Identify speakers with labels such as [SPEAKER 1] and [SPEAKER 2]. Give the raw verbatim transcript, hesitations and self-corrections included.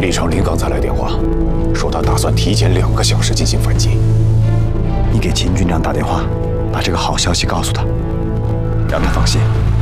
[SPEAKER 1] 李长林刚才来电话，说他打算提前两个小时进行反击。
[SPEAKER 2] 你给秦军长打电话，把这个好消息告诉他，让他放心。